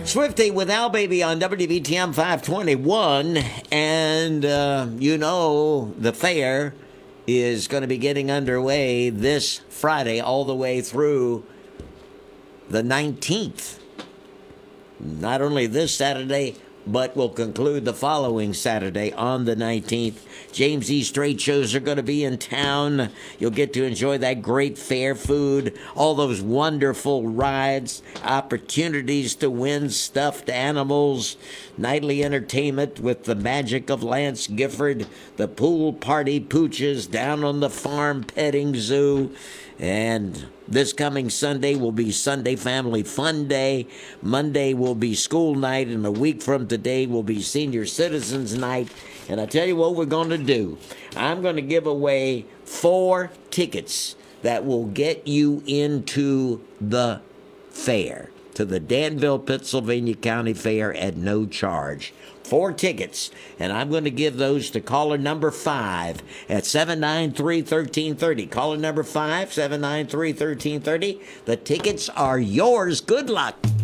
Swifty with Al Baby on WBTM 521. And, the fair is going to be getting underway this Friday all the way through the 19th. Not only this Saturday, but will conclude the following Saturday on the 19th. James E. Strait shows are going to be in town. You'll get to enjoy that great fair food, all those wonderful rides, opportunities to win stuffed animals, nightly entertainment with the magic of Lance Gifford, the pool party pooches down on the farm petting zoo. And this coming Sunday will be Sunday Family Fun Day. Monday will be school night, and a week from today will be Senior Citizens Night. And I tell you what we're going to do. I'm going to give away 4 tickets that will get you into the fair, to the Danville, Pennsylvania County Fair at no charge. 4 tickets, and I'm going to give those to caller number 5 at 793-1330. Caller number 5, 793-1330. The tickets are yours. Good luck.